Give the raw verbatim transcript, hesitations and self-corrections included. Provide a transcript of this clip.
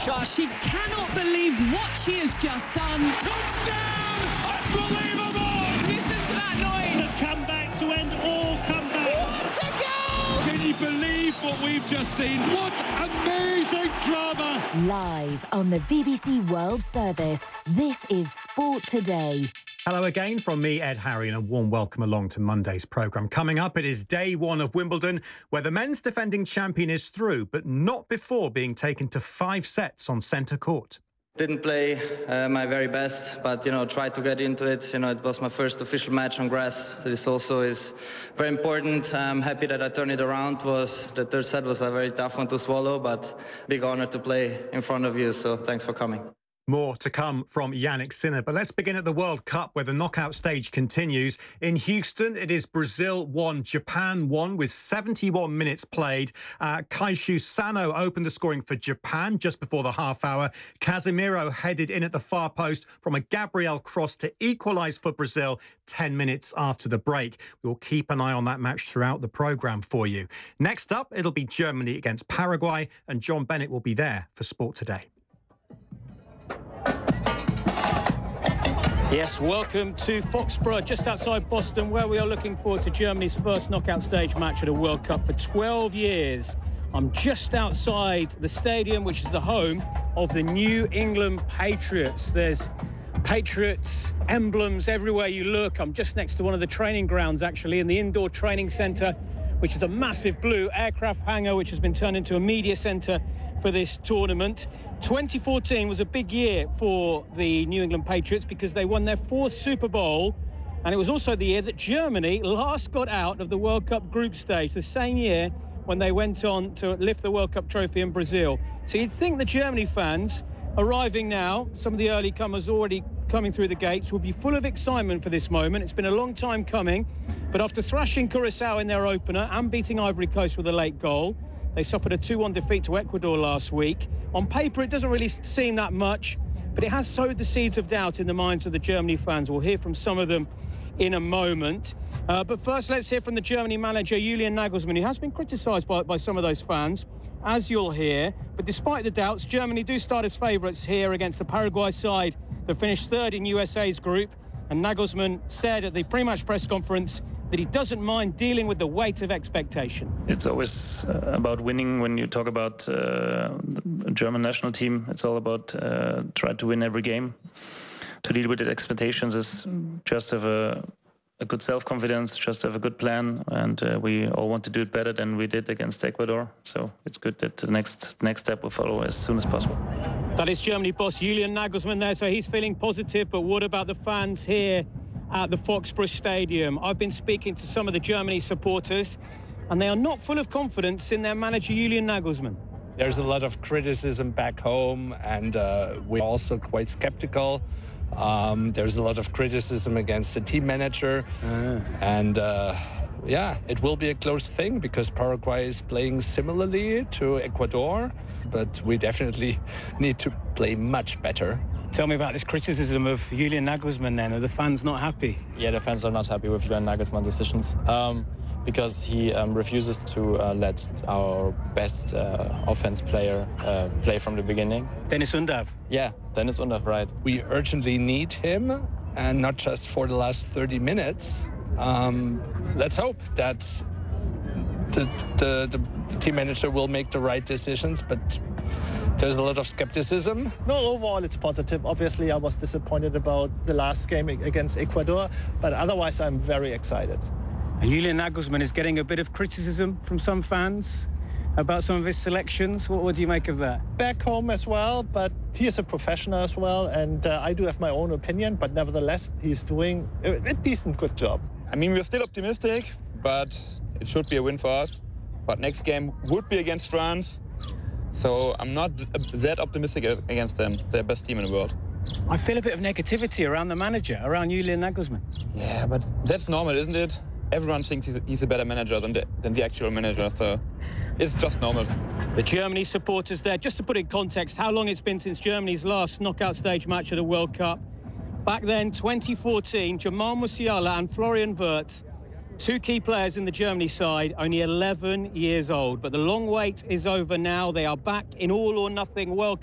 shot. She cannot believe what she has just done. Touchdown! Unbelievable! Listen to that noise. The comeback to end all comebacks. What a goal! Can you believe what we've just seen? What amazing drama! Live on the B B C World Service, this is Sport Today. Hello again from me, Ed Harry, and a warm welcome along to Monday's programme. Coming up, it is day one of Wimbledon, where the men's defending champion is through, but not before being taken to five sets on centre court. Didn't play uh, my very best, but, you know, tried to get into it. You know, it was my first official match on grass. This also is very important. I'm happy that I turned it around. Was the third set was a very tough one to swallow, but big honour to play in front of you, so thanks for coming. More to come from Jannik Sinner, but let's begin at the World Cup, where the knockout stage continues. In Houston, it is Brazil one, Japan one, with seventy-one minutes played. Uh, Kaishu Sano opened the scoring for Japan just before the half hour. Casemiro headed in at the far post from a Gabriel cross to equalise for Brazil ten minutes after the break. We'll keep an eye on that match throughout the programme for you. Next up, it'll be Germany against Paraguay, and John Bennett will be there for Sport Today. Yes, welcome to Foxborough, just outside Boston, where we are looking forward to Germany's first knockout stage match at a World Cup for twelve years. I'm just outside the stadium, which is the home of the New England Patriots. There's Patriots emblems everywhere you look. I'm just next to one of the training grounds, actually, in the indoor training centre, which is a massive blue aircraft hangar, which has been turned into a media centre for this tournament. twenty fourteen was a big year for the New England Patriots because they won their fourth Super Bowl, and it was also the year that Germany last got out of the World Cup group stage, the same year when they went on to lift the World Cup trophy in Brazil. So you'd think the Germany fans arriving now, some of the early comers already coming through the gates, will be full of excitement for this moment. It's been a long time coming, but after thrashing Curaçao in their opener and beating Ivory Coast with a late goal, they suffered a two one defeat to Ecuador last week. On paper, it doesn't really seem that much, but it has sowed the seeds of doubt in the minds of the Germany fans. We'll hear from some of them in a moment. Uh, but first, let's hear from the Germany manager, Julian Nagelsmann, who has been criticised by, by some of those fans, as you'll hear. But despite the doubts, Germany do start as favourites here against the Paraguay side that finished third in U S A's group. And Nagelsmann said at the pre-match press conference that he doesn't mind dealing with the weight of expectation. It's always uh, about winning. When you talk about uh, the German national team, it's all about uh, try to win every game. To deal with the expectations is just have a, a good self-confidence, just have a good plan, and uh, we all want to do it better than we did against Ecuador. So it's good that the next next step will follow as soon as possible. That is Germany boss Julian Nagelsmann there, so he's feeling positive. But what about the fans here at the Foxborough Stadium? I've been speaking to some of the Germany supporters, and they are not full of confidence in their manager Julian Nagelsmann. There's a lot of criticism back home, and uh, we're also quite skeptical. Um, there's a lot of criticism against the team manager, ah. and uh, yeah, it will be a close thing because Paraguay is playing similarly to Ecuador, but we definitely need to play much better. Tell me about this criticism of Julian Nagelsmann then. Are the fans not happy? Yeah, the fans are not happy with Julian Nagelsmann's decisions um, because he um, refuses to uh, let our best uh, offense player uh, play from the beginning. Dennis Undav? Yeah, Dennis Undav, right. We urgently need him, and not just for the last thirty minutes. Um, let's hope that the, the, the, the team manager will make the right decisions, but there's a lot of skepticism. No, overall it's positive. Obviously, I was disappointed about the last game against Ecuador, but otherwise I'm very excited. And Julian Nagelsmann is getting a bit of criticism from some fans about some of his selections. What, what do you make of that? Back home as well, but he is a professional as well, and uh, I do have my own opinion, but nevertheless, he's doing a, a decent, good job. I mean, we're still optimistic, but it should be a win for us. But next game would be against France. So I'm not that optimistic against them. They're the best team in the world. I feel a bit of negativity around the manager, around Julian Nagelsmann. Yeah, but that's normal, isn't it? Everyone thinks he's a, he's a better manager than the, than the actual manager, so it's just normal. The Germany supporters there. Just to put in context how long it's been since Germany's last knockout stage match at a World Cup. Back then, twenty fourteen, Jamal Musiala and Florian Wirtz, two key players in the Germany side, only eleven years old. But the long wait is over now. They are back in all or nothing World